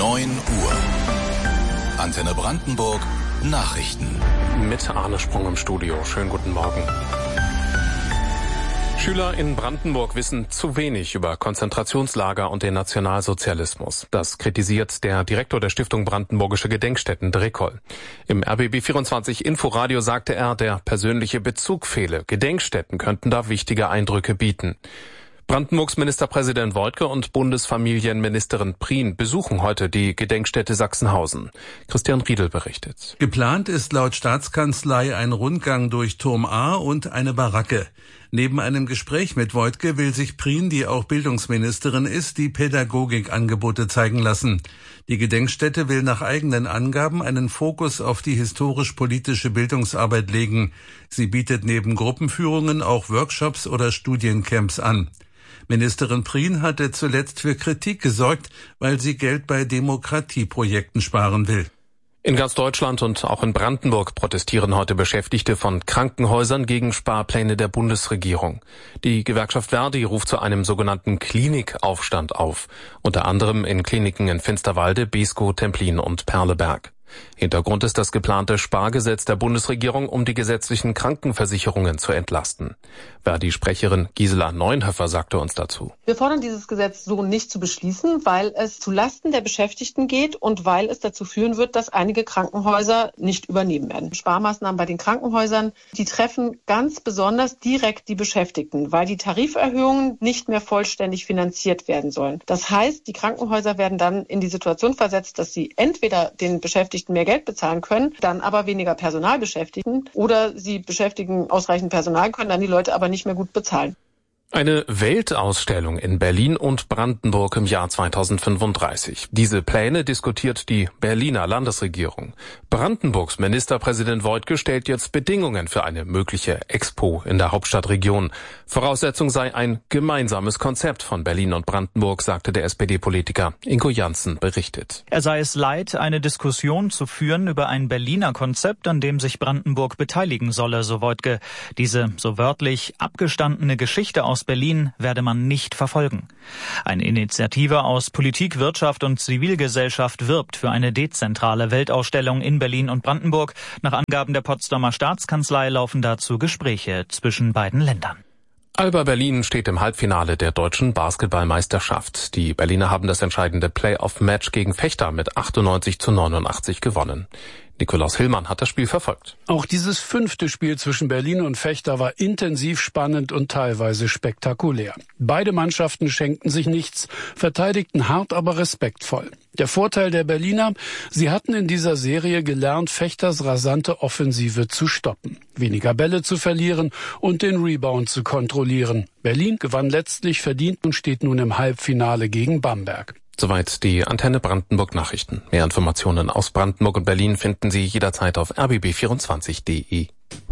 9 Uhr. Antenne Brandenburg Nachrichten. Mit Arne Sprung im Studio. Schönen guten Morgen. Schüler in Brandenburg wissen zu wenig über Konzentrationslager und den Nationalsozialismus. Das kritisiert der Direktor der Stiftung Brandenburgische Gedenkstätten, Drekoll. Im RBB24 Inforadio sagte er, der persönliche Bezug fehle. Gedenkstätten könnten da wichtige Eindrücke bieten. Brandenburgs Ministerpräsident Woidke und Bundesfamilienministerin Prien besuchen heute die Gedenkstätte Sachsenhausen. Christian Riedel berichtet. Geplant ist laut Staatskanzlei ein Rundgang durch Turm A und eine Baracke. Neben einem Gespräch mit Woidke will sich Prien, die auch Bildungsministerin ist, die Pädagogikangebote zeigen lassen. Die Gedenkstätte will nach eigenen Angaben einen Fokus auf die historisch-politische Bildungsarbeit legen. Sie bietet neben Gruppenführungen auch Workshops oder Studiencamps an. Ministerin Prien hatte zuletzt für Kritik gesorgt, weil sie Geld bei Demokratieprojekten sparen will. In ganz Deutschland und auch in Brandenburg protestieren heute Beschäftigte von Krankenhäusern gegen Sparpläne der Bundesregierung. Die Gewerkschaft Verdi ruft zu einem sogenannten Klinikaufstand auf, unter anderem in Kliniken in Finsterwalde, Beeskow, Templin und Perleberg. Hintergrund ist das geplante Spargesetz der Bundesregierung, um die gesetzlichen Krankenversicherungen zu entlasten. Verdi-Sprecherin Gisela Neunhöfer sagte uns dazu. Wir fordern dieses Gesetz so nicht zu beschließen, weil es zulasten der Beschäftigten geht und weil es dazu führen wird, dass einige Krankenhäuser nicht übernehmen werden. Sparmaßnahmen bei den Krankenhäusern, die treffen ganz besonders direkt die Beschäftigten, weil die Tariferhöhungen nicht mehr vollständig finanziert werden sollen. Das heißt, die Krankenhäuser werden dann in die Situation versetzt, dass sie entweder den Beschäftigten mehr Geld bezahlen können, dann aber weniger Personal beschäftigen, oder sie beschäftigen ausreichend Personal, können dann die Leute aber nicht mehr gut bezahlen. Eine Weltausstellung in Berlin und Brandenburg im Jahr 2035. Diese Pläne diskutiert die Berliner Landesregierung. Brandenburgs Ministerpräsident Woidke stellt jetzt Bedingungen für eine mögliche Expo in der Hauptstadtregion. Voraussetzung sei ein gemeinsames Konzept von Berlin und Brandenburg, sagte der SPD-Politiker. Ingo Janssen berichtet. Er sei es leid, eine Diskussion zu führen über ein Berliner Konzept, an dem sich Brandenburg beteiligen solle, so Woidke. Diese, so wörtlich, abgestandene Geschichte aus Berlin werde man nicht verfolgen. Eine Initiative aus Politik, Wirtschaft und Zivilgesellschaft wirbt für eine dezentrale Weltausstellung in Berlin und Brandenburg. Nach Angaben der Potsdamer Staatskanzlei laufen dazu Gespräche zwischen beiden Ländern. Alba Berlin steht im Halbfinale der deutschen Basketballmeisterschaft. Die Berliner haben das entscheidende Playoff-Match gegen Vechta mit 98-89 gewonnen. Nikolaus Hillmann hat das Spiel verfolgt. Auch dieses 5. Spiel zwischen Berlin und Vechta war intensiv spannend und teilweise spektakulär. Beide Mannschaften schenkten sich nichts, verteidigten hart, aber respektvoll. Der Vorteil der Berliner: sie hatten in dieser Serie gelernt, Vechtas rasante Offensive zu stoppen, weniger Bälle zu verlieren und den Rebound zu kontrollieren. Berlin gewann letztlich verdient und steht nun im Halbfinale gegen Bamberg. Soweit die Antenne Brandenburg Nachrichten. Mehr Informationen aus Brandenburg und Berlin finden Sie jederzeit auf rbb24.de.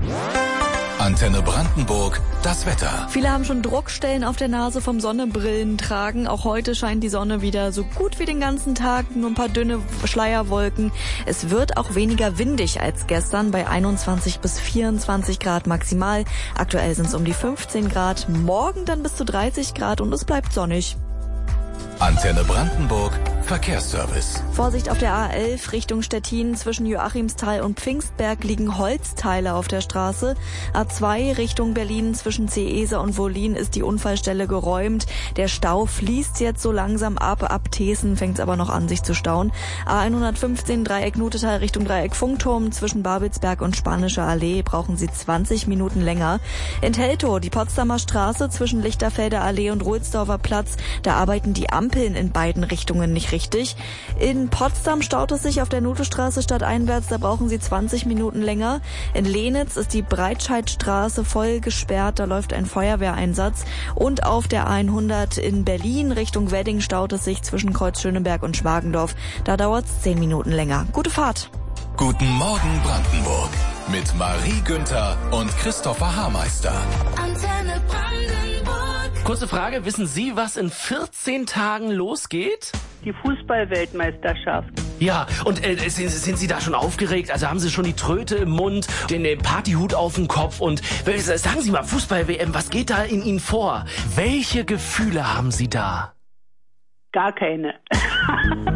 Antenne Brandenburg, das Wetter. Viele haben schon Druckstellen auf der Nase vom Sonnenbrillen tragen. Auch heute scheint die Sonne wieder so gut wie den ganzen Tag, nur ein paar dünne Schleierwolken. Es wird auch weniger windig als gestern, bei 21 bis 24 Grad maximal. Aktuell sind es um die 15 Grad, morgen dann bis zu 30 Grad und es bleibt sonnig. Antenne Brandenburg, Verkehrsservice. Vorsicht auf der A11 Richtung Stettin. Zwischen Joachimsthal und Pfingstberg liegen Holzteile auf der Straße. A2 Richtung Berlin zwischen Ceesa und Wollin ist die Unfallstelle geräumt. Der Stau fließt jetzt so langsam ab. Ab Thesen fängt es aber noch an, sich zu stauen. A115 Dreieck Nutetal Richtung Dreieck Funkturm. Zwischen Babelsberg und Spanische Allee brauchen Sie 20 Minuten länger. In Teltow die Potsdamer Straße zwischen Lichterfelder Allee und Rohlsdorfer Platz. Da arbeiten die Ampeln in beiden Richtungen nicht richtig. In Potsdam staut es sich auf der Nutestraße stadteinwärts, da brauchen Sie 20 Minuten länger. In Lehnitz ist die Breitscheidstraße voll gesperrt, da läuft ein Feuerwehreinsatz. Und auf der 100 in Berlin Richtung Wedding staut es sich zwischen Kreuz Schöneberg und Schmargendorf. Da dauert es 10 Minuten länger. Gute Fahrt. Guten Morgen Brandenburg mit Marie Günther und Christopher Haarmeister. Antenne Brandenburg. Kurze Frage, wissen Sie, was in 14 Tagen losgeht? Die Fußball-Weltmeisterschaft. Ja, und sind Sie da schon aufgeregt? Also haben Sie schon die Tröte im Mund, den Partyhut auf dem Kopf und sagen Sie mal, Fußball-WM, was geht da in Ihnen vor? Welche Gefühle haben Sie da? Gar keine.